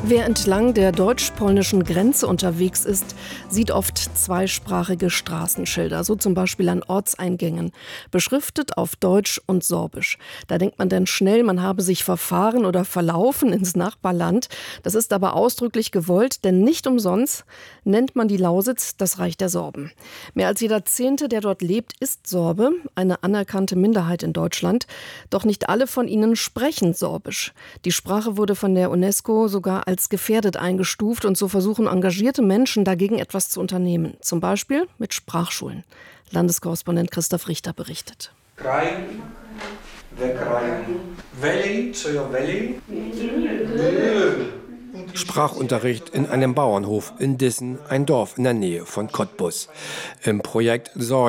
Wer entlang der deutsch-polnischen Grenze unterwegs ist, sieht oft zweisprachige Straßenschilder, so zum Beispiel an Ortseingängen, beschriftet auf Deutsch und Sorbisch. Da denkt man dann schnell, man habe sich verfahren oder verlaufen ins Nachbarland. Das ist aber ausdrücklich gewollt, denn nicht umsonst nennt man die Lausitz das Reich der Sorben. Mehr als jeder Zehnte, der dort lebt, ist Sorbe, eine anerkannte Minderheit in Deutschland. Doch nicht alle von ihnen sprechen Sorbisch. Die Sprache wurde von der UNESCO sogar als gefährdet eingestuft und so versuchen engagierte Menschen dagegen etwas zu unternehmen. Zum Beispiel mit Sprachschulen. Landeskorrespondent Christoph Richter berichtet. Krajen, wegreihen. Welli, co ja Welli? Sprachunterricht in einem Bauernhof in Dissen, ein Dorf in der Nähe von Cottbus. Im Projekt